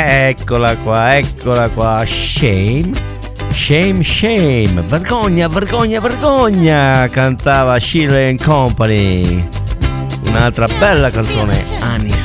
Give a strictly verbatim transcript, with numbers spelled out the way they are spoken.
Eccola qua, eccola qua. Shame, shame, shame. Vergogna, vergogna, vergogna. Cantava Sheila and Company. Un'altra bella canzone anni